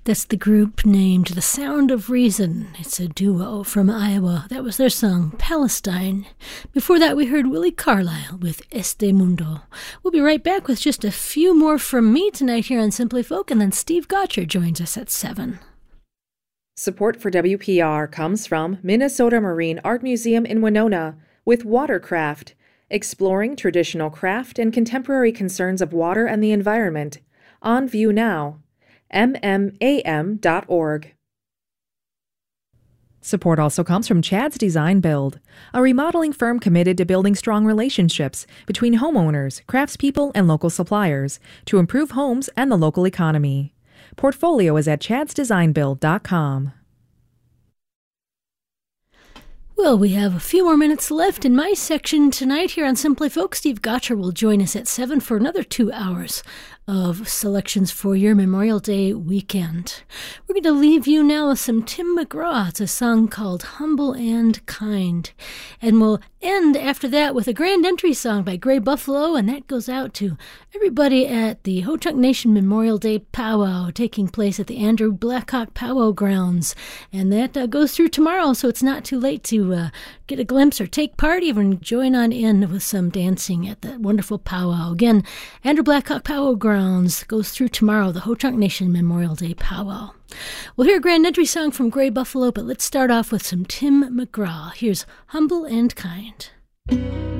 That's the group named The Sound of Reason. It's a duo from Iowa. That was their song, Palestine. Before that, we heard Willie Carlisle with Este Mundo. We'll be right back with just a few more from me tonight here on Simply Folk, and then Steve Gotcher joins us at 7. Support for WPR comes from Minnesota Marine Art Museum in Winona with Watercraft, exploring traditional craft and contemporary concerns of water and the environment. On view now. mmam.org. Support also comes from Chad's Design Build, a remodeling firm committed to building strong relationships between homeowners, craftspeople, and local suppliers to improve homes and the local economy. Portfolio is at chadsdesignbuild.com. Well, we have a few more minutes left in my section tonight here on Simply Folk. Steve Gotcher will join us at 7 for another 2 hours of selections for your Memorial Day weekend. We're going to leave you now with some Tim McGraw. It's a song called Humble and Kind. And we'll end after that with a grand entry song by Gray Buffalo, and that goes out to everybody at the Ho-Chunk Nation Memorial Day Powwow taking place at the Andrew Blackhawk Powwow Grounds. And that goes through tomorrow, so it's not too late to get a glimpse or take part, even join on in with some dancing at that wonderful powwow. Again, Andrew Blackhawk Powwow Grounds goes through tomorrow, the Ho-Chunk Nation Memorial Day Powwow. We'll hear a grand entry song from Gray Buffalo, but let's start off with some Tim McGraw. Here's Humble and Kind.